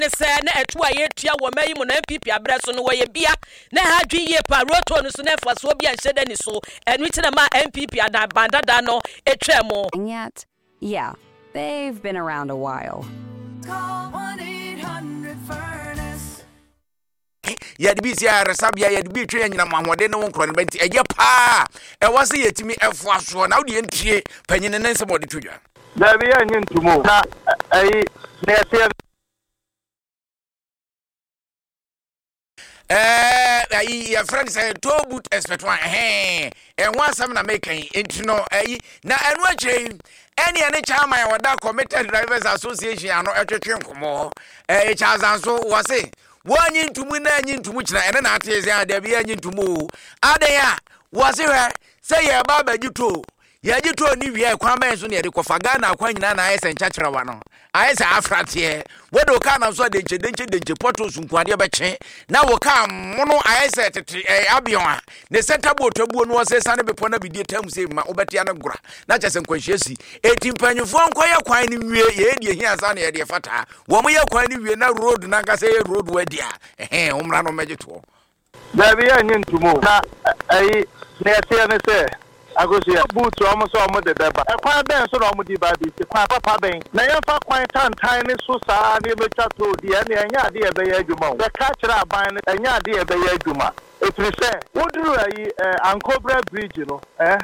ne se na etu a yetua wo mayi mu na MPP abreso no wo ye bia na ha dwi ye pa roto no so na fa so bia nhede ni so enu ti na ma MPP ada bandada no etwemo. And yet, yeah, they've been around a while. Call 1-800-FURNACE. Ya de bi sia resabia ya de bi twe nyina mahode ne wonkro ne benti eye pa e wase yetimi efo aso na wo de entie panyine ne nsem ode tudwa da bi ya ntumo na ai ne se your friend said to boot expect one and one some na make no na enu achire any chairman wada committed drivers association ano etwetwe nkomo chazanso wase wanyi ntumu na anyi ntumu kira ene na ateze ade bia anyi ntumu ade ya wase hwe say ye baba gito ya gito ni wie kwa menso ne de kofaga na kwa nyina na ayese nchachira wa no ayese afratie wedo ka na so de nche poto sunkwade beche na wo ka mono ayese tete abion ne center boat abuo no wase sane bepo na bidie tam se ma obetia na gura na chese nkwanhyiasi etimpanyufo nkoye kwan ni wie ye die hia sa na ye de fata wo mo ye kwan ni wie na road na ka se road wadia umra no mejeto da bi ya ntumo na ai ne se agosia boot almost almost the deba e kwa ben so no mudi ba bi kwa papa ben na ye fa kwan tantan ni so saa ni be chato di e na nya ade e be ya adwuma be ka kira aban ni nya ade e be ya adwuma efiri se woduru ayi Ankobra bridge no